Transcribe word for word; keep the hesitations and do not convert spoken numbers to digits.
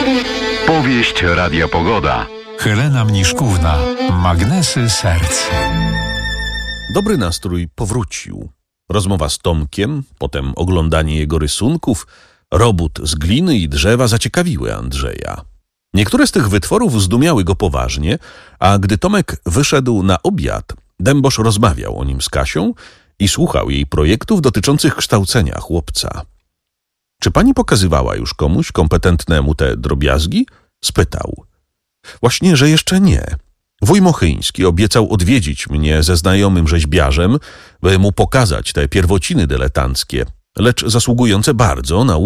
Powieść Radia Pogoda. Helena Mniszkówna. Magnesy serc. Dobry nastrój powrócił. Rozmowa z Tomkiem, potem oglądanie jego rysunków, robót z gliny i drzewa zaciekawiły Andrzeja. Niektóre z tych wytworów zdumiały go poważnie, a gdy Tomek wyszedł na obiad, Dębosz rozmawiał o nim z Kasią i słuchał jej projektów dotyczących kształcenia chłopca. Czy pani pokazywała już komuś kompetentnemu te drobiazgi? Spytał. Właśnie, że jeszcze nie. Wuj Mochyński obiecał odwiedzić mnie ze znajomym rzeźbiarzem, by mu pokazać te pierwociny dyletanckie, lecz zasługujące bardzo na